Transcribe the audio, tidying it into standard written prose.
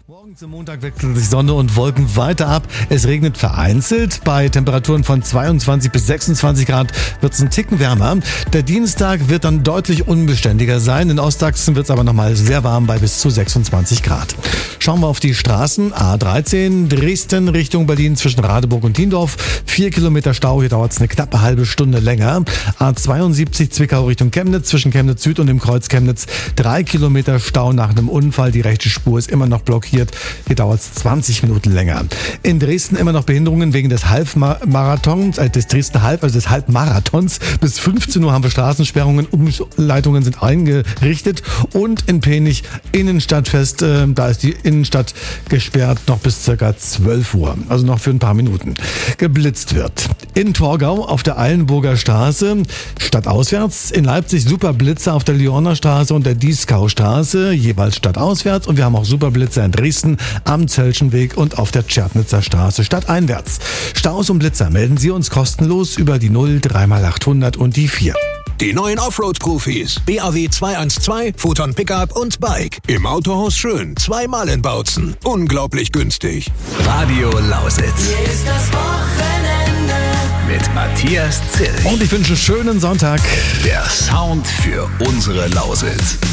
Morgen zum Montag wechseln sich Sonne und Wolken weiter ab. Es regnet vereinzelt. Bei Temperaturen von 22 bis 26 Grad wird es einen Ticken wärmer. Der Dienstag wird dann deutlich unbeständiger sein. In Ostsachsen wird es aber nochmal sehr warm bei bis zu 26 Grad. Schauen wir auf die Straßen. A13 Dresden Richtung Berlin zwischen Radeburg und Tiendorf. 4 Kilometer Stau, hier dauert es eine knappe halbe Stunde länger. A72 Zwickau Richtung Chemnitz zwischen Chemnitz Süd und dem Kreuz Chemnitz. 3 Kilometer Stau nach einem Unfall. Die rechte Spur ist immer noch blockiert. Hier dauert es 20 Minuten länger. In Dresden immer noch Behinderungen wegen des Halbmarathons, des Dresden Halb, also des Halbmarathons. Bis 15 Uhr haben wir Straßensperrungen, Umleitungen sind eingerichtet. Und in Penich Innenstadtfest, da ist die Innenstadt gesperrt noch bis ca. 12 Uhr, also noch für ein paar Minuten. Geblitzt wird. In Torgau auf der Eilenburger Straße, stadtauswärts. In Leipzig Superblitzer auf der Lyoner Straße und der Dieskaustraße, jeweils stadtauswärts. Und wir haben auch Superblitzer in Dresden am Zöllschen Weg und auf der Tschernitzer Straße stadteinwärts. Staus und Blitzer melden Sie uns kostenlos über die 0 3x800 und die 4. Die neuen Offroad-Profis. BAW 212, Photon Pickup und Bike. Im Autohaus Schön. Zweimal in Bautzen. Unglaublich günstig. Radio Lausitz. Hier ist das Wochenende. Mit Matthias Zilch. Und ich wünsche einen schönen Sonntag. Der Sound für unsere Lausitz.